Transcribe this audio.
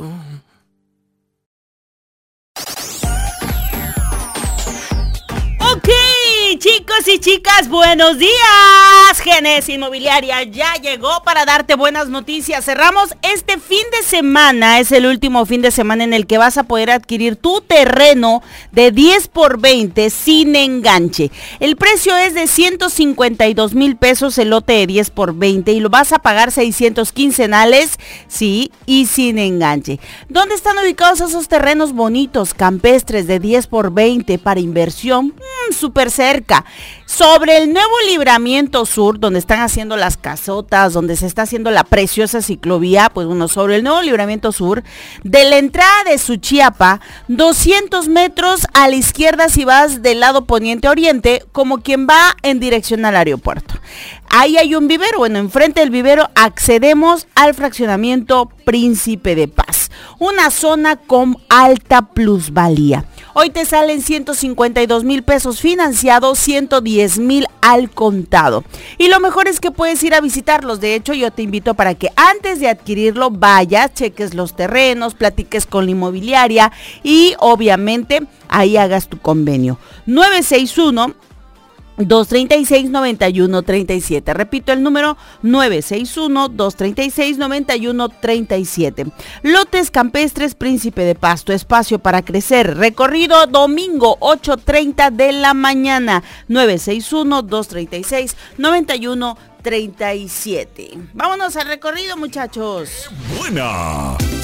Ok, chicos y chicas, buenos días. Genes Inmobiliaria ya llegó para darte buenas noticias. Cerramos este fin de semana, es el último fin de semana en el que vas a poder adquirir tu terreno de 10 por 20 sin enganche. El precio es de 152,000 pesos el lote de 10 por 20 y lo vas a pagar 600 quincenales, sí, y sin enganche. ¿Dónde están ubicados esos terrenos bonitos, campestres de 10 por 20 para inversión? Súper cerca, sobre el nuevo Libramiento Sur, donde están haciendo las casotas, donde se está haciendo la preciosa ciclovía, pues bueno, sobre el nuevo Libramiento Sur, de la entrada de Suchiapa, 200 metros a la izquierda si vas del lado poniente-oriente, como quien va en dirección al aeropuerto. Ahí hay un vivero, bueno, enfrente del vivero accedemos al fraccionamiento Príncipe de Paz, una zona con alta plusvalía. Hoy te salen 152,000 pesos financiados, 110,000 al contado. Y lo mejor es que puedes ir a visitarlos. De hecho, yo te invito para que antes de adquirirlo vayas, cheques los terrenos, platiques con la inmobiliaria y obviamente ahí hagas tu convenio. 961-236-9137. Repito el número, 961-236-9137. Lotes campestres Príncipe de Paz, tu espacio para crecer. Recorrido domingo 8:30 de la mañana. 961-236-9137. Vámonos al recorrido, muchachos. ¡Buena!